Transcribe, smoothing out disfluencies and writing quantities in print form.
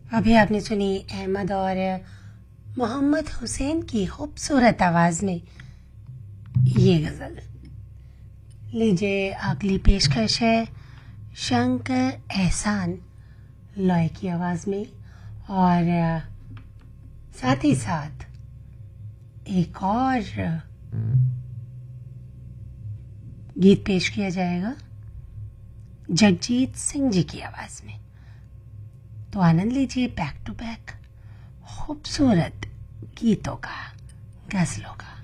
अभी आपने सुनी अहमद और मोहम्मद हुसैन की खूबसूरत आवाज में ये गजल। लीजिए अगली पेशकश है शंकर एहसान लॉय की आवाज में, और साथ ही साथ एक और गीत पेश किया जाएगा जगजीत सिंह जी की आवाज में। तो आनंद लीजिए बैक टू बैक खूबसूरत गीतों का, गजलों का।